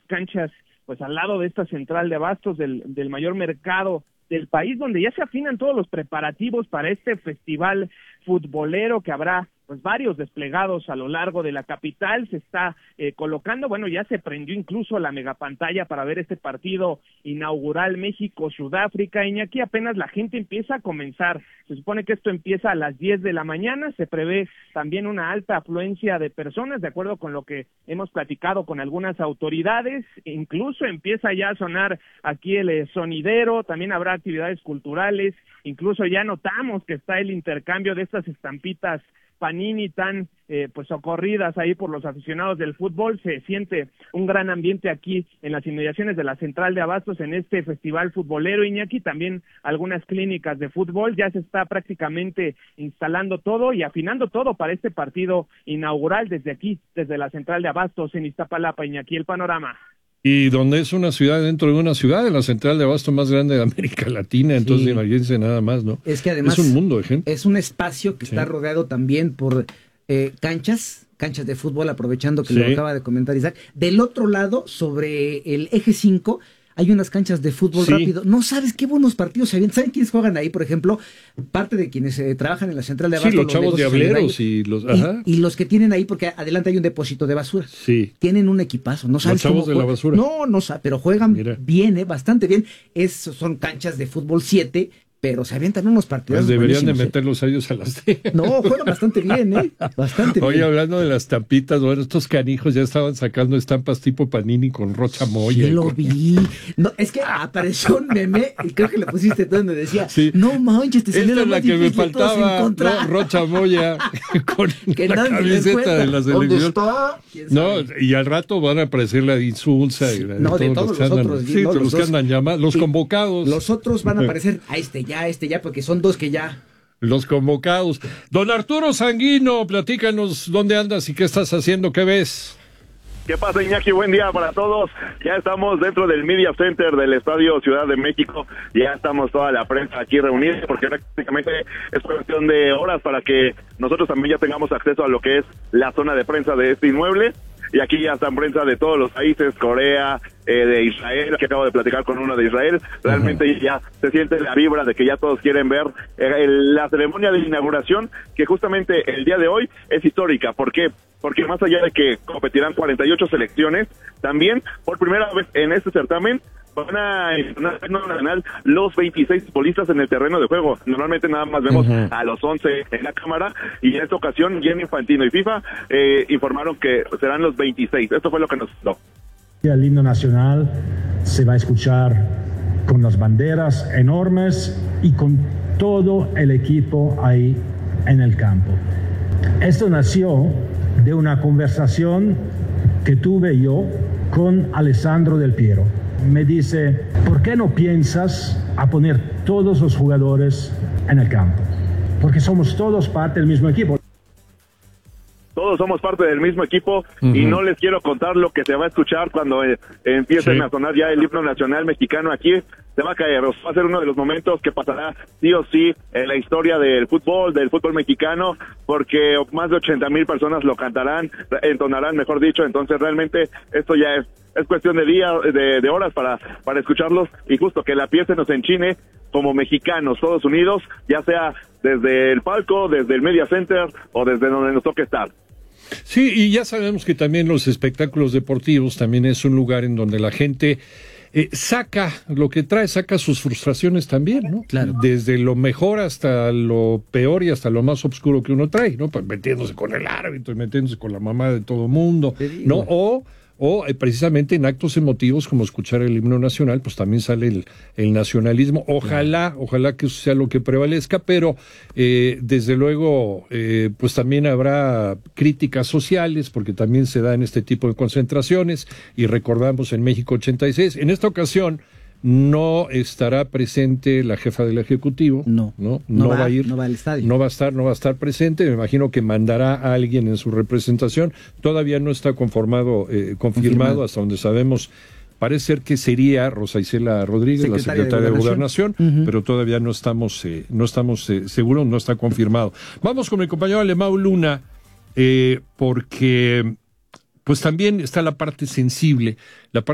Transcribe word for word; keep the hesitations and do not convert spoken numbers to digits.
canchas pues al lado de esta central de abastos del, del mayor mercado del país, donde ya se afinan todos los preparativos para este festival futbolero que habrá pues varios desplegados a lo largo de la capital. Se está eh, colocando, bueno, ya se prendió incluso la megapantalla para ver este partido inaugural México-Sudáfrica. Iñaki, apenas la gente empieza a comenzar, se supone que esto empieza a las diez de la mañana, se prevé también una alta afluencia de personas, de acuerdo con lo que hemos platicado con algunas autoridades, incluso empieza ya a sonar aquí el eh, sonidero, también habrá actividades culturales, incluso ya notamos que está el intercambio de estas estampitas Panini tan eh, pues socorridas ahí por los aficionados del fútbol. Se siente un gran ambiente aquí en las inmediaciones de la central de abastos en este festival futbolero, Iñaki. También algunas clínicas de fútbol, ya se está prácticamente instalando todo y afinando todo para este partido inaugural desde aquí, desde la central de abastos en Iztapalapa. Iñaki, el panorama. Y donde es una ciudad dentro de una ciudad, en la central de abasto más grande de América Latina, entonces sí. Imagínense nada más, ¿no? Es que además es un mundo de gente. Es un espacio que sí. está rodeado también por eh, canchas, canchas de fútbol, aprovechando que sí. lo acaba de comentar Isaac. Del otro lado, sobre el eje cinco, hay unas canchas de fútbol sí. rápido. No sabes qué buenos partidos se avientan. ¿Saben quiénes juegan ahí? Por ejemplo, parte de quienes eh, trabajan en la central de abasto. Sí, los, los chavos diableros y los... Ajá. Y, y los que tienen ahí, porque adelante hay un depósito de basura. Sí. Tienen un equipazo. No sabes los chavos cómo de la basura. No, no sabes, pero juegan Mira. bien, eh, bastante bien. Es, son canchas de fútbol siete, pero se avientan unos partidos. Pues deberían de meterlos eh. a ellos a las de... No, juegan bastante bien, ¿eh? Bastante Oye, bien. Oye, hablando de las estampitas, bueno, estos canijos ya estaban sacando estampas tipo Panini con Rocha Moya. Yo lo con... vi. No, es que apareció un meme, y creo que le pusiste tú donde decía, sí. no manches, te salió Esta es la que me faltaba, no, Rocha Moya, con que la camiseta de la selección. No, y al rato van a aparecer la de Insulza. Sí. Y la, no, de todos, todos los andan, otros. Sí, no, los, los que andan llamados, los convocados. Los otros van a aparecer a este ya, este ya, porque son dos que ya. Los convocados. Don Arturo Sanguino, platícanos dónde andas y qué estás haciendo, qué ves. ¿Qué pasa, Iñaki? Buen día para todos. Ya estamos dentro del Media Center del Estadio Ciudad de México. Ya estamos toda la prensa aquí reunida, porque prácticamente es cuestión de horas para que nosotros también ya tengamos acceso a lo que es la zona de prensa de este inmueble. Y aquí ya están prensa de todos los países, Corea, eh, de Israel, que acabo de platicar con uno de Israel. Realmente uh-huh. ya se siente la vibra de que ya todos quieren ver eh, el, la ceremonia de inauguración, que justamente el día de hoy es histórica. ¿Por qué? Porque más allá de que competirán cuarenta y ocho selecciones, también por primera vez en este certamen van a nacional los veintiséis futbolistas en el terreno de juego. Normalmente nada más vemos uh-huh. a los once en la cámara, y en esta ocasión Gianni Infantino y FIFA eh, informaron que serán los veintiséis. Esto fue lo que nos dio. El himno nacional se va a escuchar con las banderas enormes y con todo el equipo ahí en el campo. Esto nació de una conversación que tuve yo con Alessandro Del Piero. Me dice, ¿por qué no piensas a poner todos los jugadores en el campo? Porque somos todos parte del mismo equipo. Todos somos parte del mismo equipo uh-huh. y no les quiero contar lo que se va a escuchar cuando eh, empiecen sí. a sonar ya el himno nacional mexicano aquí. Se va a caer, va a ser uno de los momentos que pasará sí o sí en la historia del fútbol, del fútbol mexicano, porque más de ochenta mil personas lo cantarán, entonarán, mejor dicho. Entonces realmente esto ya es, es cuestión de días, de, de horas para, para escucharlos, y justo que la pieza nos enchine como mexicanos, todos unidos, ya sea desde el palco, desde el Media Center o desde donde nos toque estar. Sí, y ya sabemos que también los espectáculos deportivos también es un lugar en donde la gente eh, saca lo que trae, saca sus frustraciones también, ¿no? Claro. Desde lo mejor hasta lo peor y hasta lo más oscuro que uno trae, ¿no? Pues metiéndose con el árbitro y metiéndose con la mamá de todo mundo, ¿no? O o eh, precisamente en actos emotivos como escuchar el himno nacional, pues también sale el, el nacionalismo. Ojalá, claro. ojalá que eso sea lo que prevalezca, pero eh, desde luego eh, pues también habrá críticas sociales, porque también se da en este tipo de concentraciones, y recordamos en México ochenta y seis, en esta ocasión no estará presente la jefa del Ejecutivo, no, no, no, no va, va a ir, no va al estadio, no va a estar, no va a estar presente. Me imagino que mandará a alguien en su representación. Todavía no está conformado, eh, confirmado, confirmado, hasta donde sabemos. Parece ser que sería Rosa Isela Rodríguez, secretaria la secretaria de Gobernación, de Gobernación uh-huh. pero todavía no estamos, eh, no estamos eh, seguros, no está confirmado. Vamos con mi compañero Alemão Luna, eh, porque pues también está la parte sensible, la parte